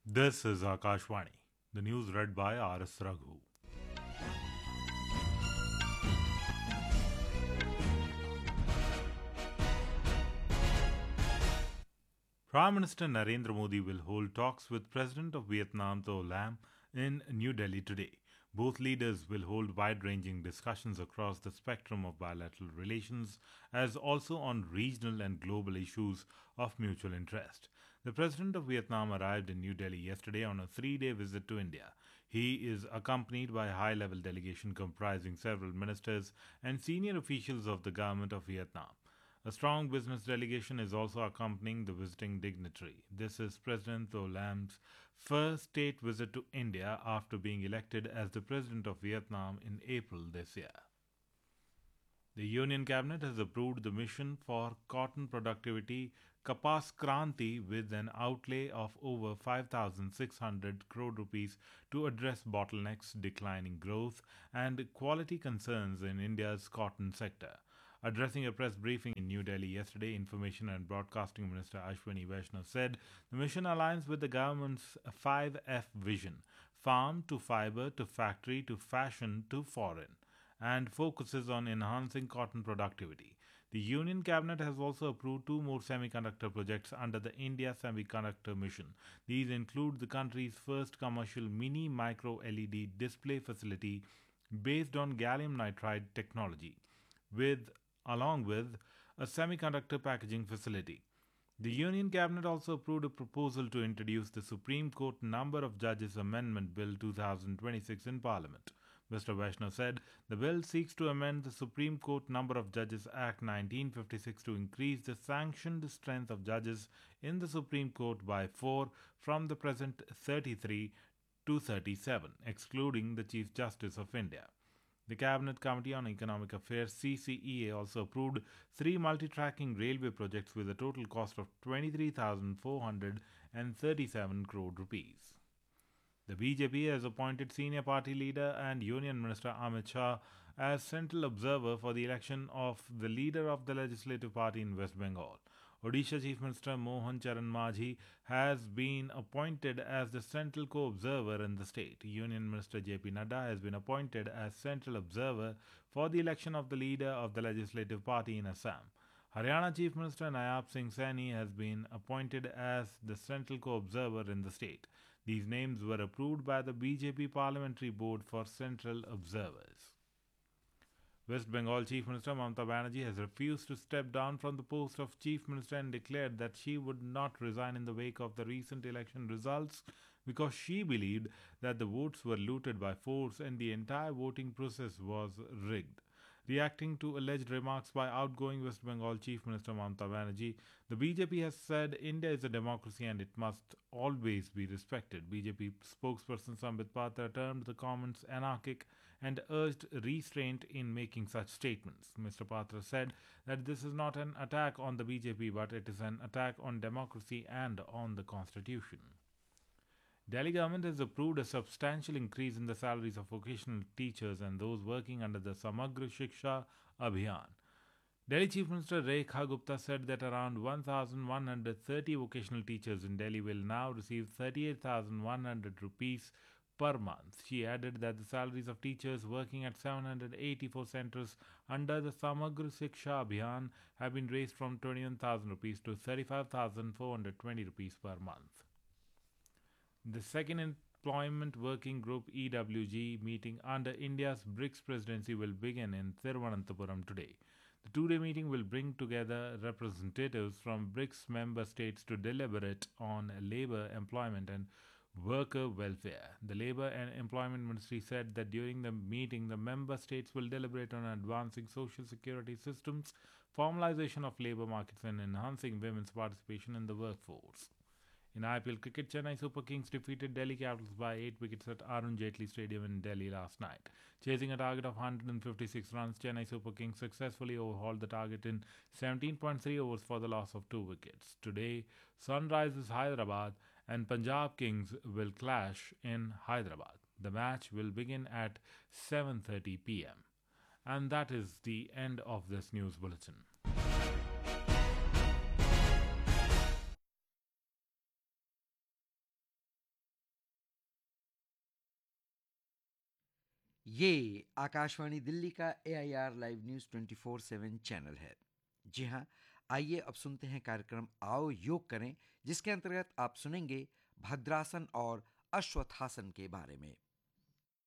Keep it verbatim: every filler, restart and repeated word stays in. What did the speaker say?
This is Akashvani. The news read by R S. Raghu. Prime Minister Narendra Modi will hold talks with President of Vietnam Tho Lam in New Delhi today. Both leaders will hold wide ranging discussions across the spectrum of bilateral relations, as also on regional and global issues of mutual interest. The President of Vietnam arrived in New Delhi yesterday on a three day visit to India. He is accompanied by a high level delegation comprising several ministers and senior officials of the government of Vietnam. A strong business delegation is also accompanying the visiting dignitary. This is President Tho Lam's first state visit to India after being elected as the President of Vietnam in April this year. The Union Cabinet has approved the mission for cotton productivity Kapas Kranti with an outlay of over five thousand six hundred crore rupees to address bottlenecks, declining growth, and quality concerns in India's cotton sector. Addressing a press briefing in New Delhi yesterday, Information and Broadcasting Minister Ashwini Vaishnaw said the mission aligns with the government's five F vision: farm to fiber to factory to fashion to foreign, and focuses on enhancing cotton productivity. The Union Cabinet has also approved two more semiconductor projects under the India Semiconductor Mission. These include the country's first commercial mini micro L E D display facility based on gallium nitride technology, with along with a semiconductor packaging facility. The Union Cabinet also approved a proposal to introduce the Supreme Court Number of Judges Amendment Bill two thousand twenty-six in Parliament. Mister Vaishnaw said the bill seeks to amend the Supreme Court Number of Judges Act nineteen fifty-six to increase the sanctioned strength of judges in the Supreme Court by four from the present thirty-three to thirty-seven, excluding the Chief Justice of India. The Cabinet Committee on Economic Affairs C C E A also approved three multi-tracking railway projects with a total cost of twenty-three thousand four hundred thirty-seven crore rupees. The B J P has appointed senior party leader and Union Minister Amit Shah as central observer for the election of the leader of the legislative party in West Bengal. Odisha Chief Minister Mohan Charan Majhi has been appointed as the central co-observer in the state. Union Minister J P Nadda has been appointed as central observer for the election of the leader of the legislative party in Assam. Haryana Chief Minister Nayab Singh Saini has been appointed as the central co-observer in the state. These names were approved by the B J P Parliamentary Board for Central Observers. West Bengal Chief Minister Mamata Banerjee has refused to step down from the post of Chief Minister and declared that she would not resign in the wake of the recent election results because she believed that the votes were looted by force and the entire voting process was rigged. Reacting to alleged remarks by outgoing West Bengal Chief Minister Mamata Banerjee, the B J P has said India is a democracy and it must always be respected. B J P spokesperson Sambit Patra termed the comments anarchic and urged restraint in making such statements. Mister Patra said that this is not an attack on the B J P but it is an attack on democracy and on the constitution. Delhi government has approved a substantial increase in the salaries of vocational teachers and those working under the Samagra Shiksha Abhiyan. Delhi Chief Minister Rekha Gupta said that around one thousand one hundred thirty vocational teachers in Delhi will now receive thirty-eight thousand one hundred rupees per month. She added that the salaries of teachers working at seven hundred eighty-four centres under the Samagra Shiksha Abhiyan have been raised from twenty-one thousand rupees to thirty-five thousand four hundred twenty rupees per month. The second Employment Working Group E W G meeting under India's BRICS presidency will begin in Thiruvananthapuram today. The two-day meeting will bring together representatives from BRICS member states to deliberate on labour, employment and worker welfare. The Labour and Employment Ministry said that during the meeting, the member states will deliberate on advancing social security systems, formalization of labour markets and enhancing women's participation in the workforce. In I P L cricket, Chennai Super Kings defeated Delhi Capitals by eight wickets at Arun Jaitley Stadium in Delhi last night. Chasing a target of one hundred fifty-six runs, Chennai Super Kings successfully overhauled the target in seventeen point three overs for the loss of two wickets. Today, Sunrisers Hyderabad and Punjab Kings will clash in Hyderabad. The match will begin at seven thirty p m. And that is the end of this news bulletin. ये आकाशवाणी दिल्ली का ए I R live news twenty four seven channel है। जी हाँ, आइए अब सुनते हैं कार्यक्रम आओ योग करें, जिसके अंतर्गत आप सुनेंगे भद्रासन और अश्वत्थासन के बारे में।